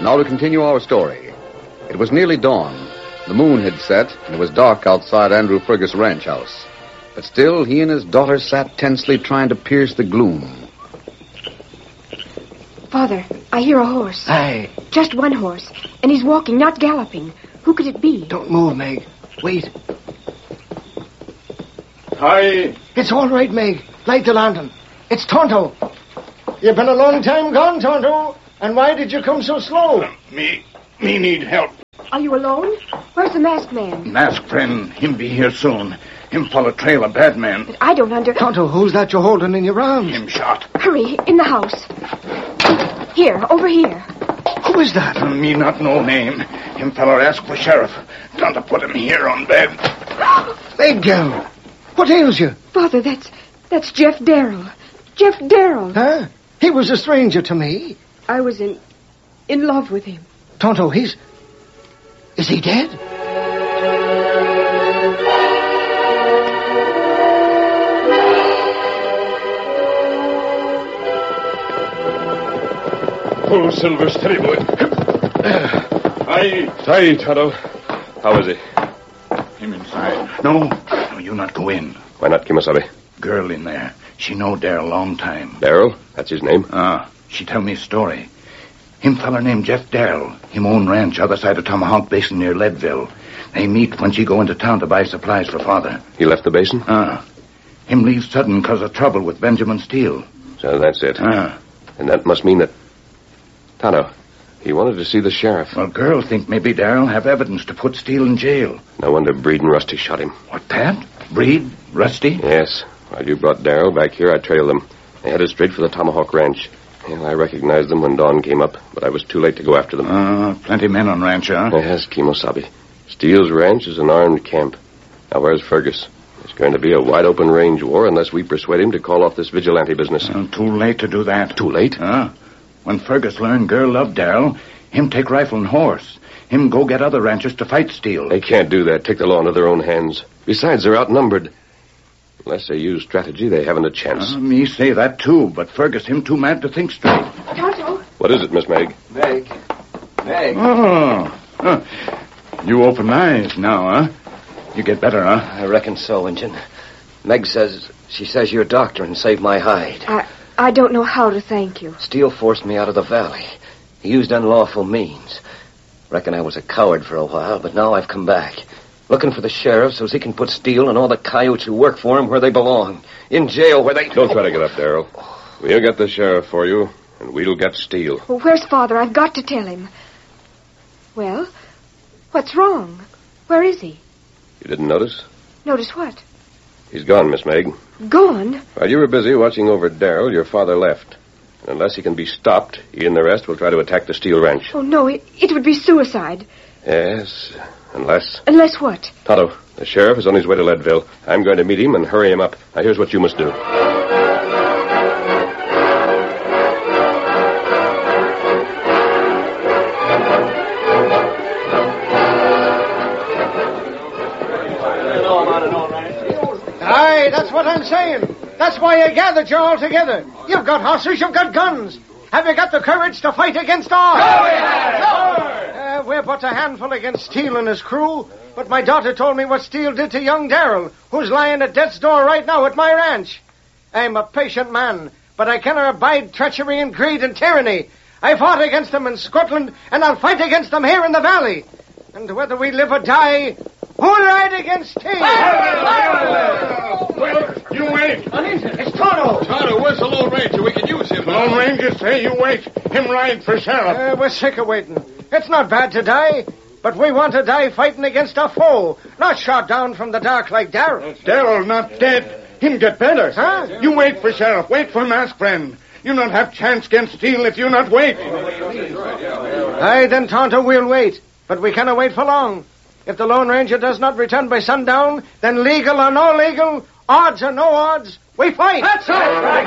Now to continue our story. It was nearly dawn. The moon had set, and it was dark outside Andrew Fergus' ranch house. But still, he and his daughter sat tensely trying to pierce the gloom. Father, I hear a horse. Aye. Just one horse, and he's walking, not galloping. Who could it be? Don't move, Meg. Wait. Hi. It's all right, Meg. Light the lantern. It's Tonto. You've been a long time gone, Tonto. And why did you come so slow? Me need help. Are you alone? Where's the masked man? Masked friend, him be here soon. Him follow trail a bad man. But I don't Tonto, who's that you're holding in your arms? Him shot. Hurry, in the house. Here, over here. Who is that? Me not know name. Him feller ask for sheriff. Done to put him here on bed. Meg, girl. What ails you? Father, that's Jeff Darrell. Jeff Darrell. Huh? He was a stranger to me. I was in love with him. Tonto, is he dead? Pull, Silver, steady, boy. Aye, Tonto. How is he? Him inside. No, you not go in. Why not, Kimosabe? Girl in there. She know Darrell long time. Darrell? That's his name? She tell me a story. Him feller named Jeff Darrell. Him own ranch other side of Tomahawk Basin near Leadville. They meet when she go into town to buy supplies for father. He left the basin? Him leave sudden cause of trouble with Benjamin Steele. So that's it. And that must mean that... Tonto, he wanted to see the sheriff. Well, girl think maybe Darrell have evidence to put Steele in jail. No wonder Breed and Rusty shot him. What, that? Breed? Rusty? Yes. While you brought Darrell back here, I trailed them. They headed straight for the Tomahawk Ranch. Well, I recognized them when dawn came up, but I was too late to go after them. Plenty men on ranch, huh? Yes, Kimosabe. Steele's ranch is an armed camp. Now, where's Fergus? It's going to be a wide-open range war unless we persuade him to call off this vigilante business. Too late to do that. Too late? When Fergus learned girl loved Darrell, him take rifle and horse. Him go get other ranchers to fight Steele. They can't do that. Take the law into their own hands. Besides, they're outnumbered. Unless they use strategy, they haven't a chance. Me say that, too, but Fergus, him too mad to think straight. Tonto. What is it, Miss Meg? Meg. You open eyes now, huh? You get better, huh? I reckon so, Injun. Meg says you're a doctor and saved my hide. I don't know how to thank you. Steele forced me out of the valley. He used unlawful means. Reckon I was a coward for a while, but now I've come back. Looking for the sheriff so he can put Steele and all the coyotes who work for him where they belong. In jail where they... Don't try to get up, Darrell. We'll get the sheriff for you, and we'll get Steele. Well, where's Father? I've got to tell him. Well, what's wrong? Where is he? You didn't notice? Notice what? He's gone, Miss Meg. Gone? While you were busy watching over Darrell, your father left. And unless he can be stopped, he and the rest will try to attack the Steele ranch. Oh, no, it would be suicide. Yes, unless... Unless what? Tonto, the sheriff is on his way to Leadville. I'm going to meet him and hurry him up. Now, here's what you must do. Aye, that's what I'm saying. That's why I gathered you all together. You've got horses, you've got guns. Have you got the courage to fight against all? We're but a handful against Steele and his crew, but my daughter told me what Steele did to young Darrell, who's lying at death's door right now at my ranch. I'm a patient man, but I cannot abide treachery and greed and tyranny. I fought against them in Scotland, and I'll fight against them here in the valley. And whether we live or die, who'll ride against Steele? Well, you wait. It's Tonto. Tonto, where's the Lone Ranger? We can use him. The Lone Ranger say you wait. Him ride for sheriff. We're sick of waiting. It's not bad to die, but we want to die fighting against a foe, not shot down from the dark like Darrell. Darrell not dead. Him get better. Huh? You wait for sheriff. Wait for masked friend. You not have chance against Steele if you not wait. Aye, then, Tonto, we'll wait. But we cannot wait for long. If the Lone Ranger does not return by sundown, then legal or no legal, odds or no odds, we fight. That's right.